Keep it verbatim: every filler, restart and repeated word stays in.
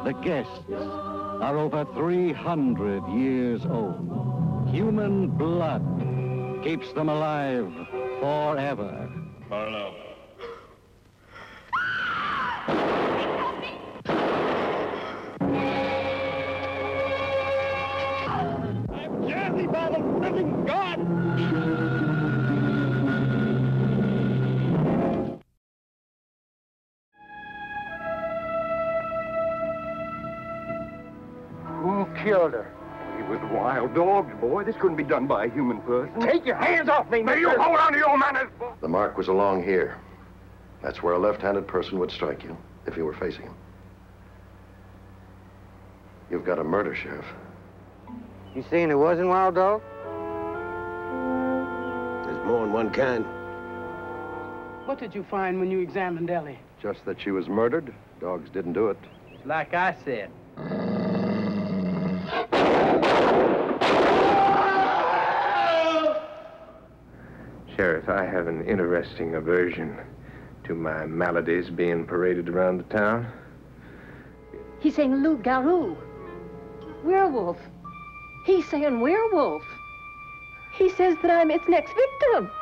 The guests are over three hundred years old. Human blood keeps them alive forever. Marlowe. I'm Jersey by the living God! Who killed her? He was wild dogs, boy. This couldn't be done by a human person. Take your hands off me, May you hold on to your manners, boy. The mark was along here. That's where a left-handed person would strike you, if you were facing him. You've got a murder, Sheriff. You saying it wasn't Wild Dog? There's more than one kind. What did you find when you examined Ellie? Just that she was murdered. Dogs didn't do it. Like I said. Sheriff, I have an interesting aversion to my maladies being paraded around the town. He's saying loup-garou. Werewolf. He's saying werewolf. He says that I'm its next victim.